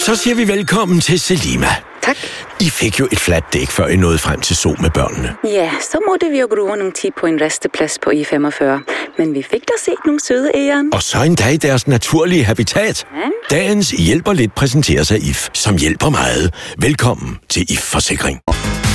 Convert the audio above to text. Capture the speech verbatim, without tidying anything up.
Så siger vi velkommen til Selima. Tak. I fik jo et fladt dæk, før I nåede frem til Zoo med børnene. Ja, så måtte vi jo bruge nogle tid på en resteplads på I femogfyrre. Men vi fik da set nogle søde æren. Og så endda i deres naturlige habitat. Ja. Dagens Hjælper Lidt præsenteres af I F, som hjælper meget. Velkommen til I F Forsikring.